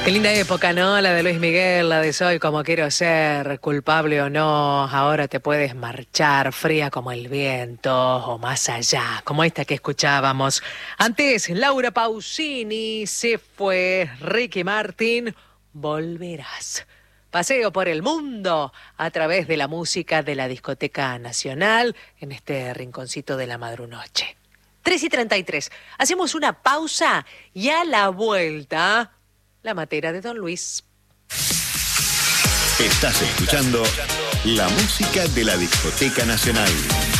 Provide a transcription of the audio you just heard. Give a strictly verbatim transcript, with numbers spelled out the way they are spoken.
Qué linda época, ¿no? La de Luis Miguel, la de Soy como quiero ser, culpable o no, ahora te puedes marchar, fría como el viento, o más allá, como esta que escuchábamos. Antes, Laura Pausini, se fue, Ricky Martin, volverás. Paseo por el mundo a través de la música de la Discoteca Nacional en este rinconcito de la madrunoche. tres y treinta y tres. Hacemos una pausa y a la vuelta, la matera de Don Luis. Estás escuchando la música de la Discoteca Nacional.